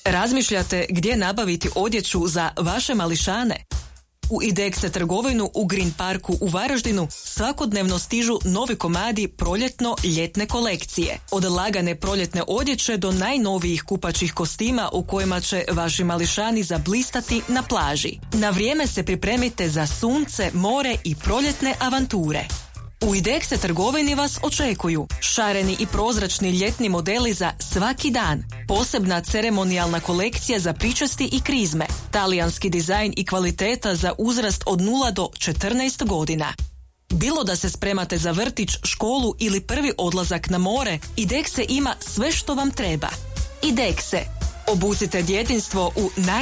Razmišljate gdje nabaviti odjeću za vaše mališane? U Idexe trgovinu u Green Parku u Varaždinu svakodnevno stižu novi komadi proljetno-ljetne kolekcije. Od lagane proljetne odjeće do najnovijih kupaćih kostima u kojima će vaši mališani zablistati na plaži. Na vrijeme se pripremite za sunce, more i proljetne avanture. U Idexe trgovini vas očekuju šareni i prozračni ljetni modeli za svaki dan, posebna ceremonijalna kolekcija za pričesti i krizme, talijanski dizajn i kvaliteta za uzrast od 0 do 14 godina. Bilo da se spremate za vrtić, školu ili prvi odlazak na more, Idexe ima sve što vam treba. Idexe. Obuzite djetinjstvo u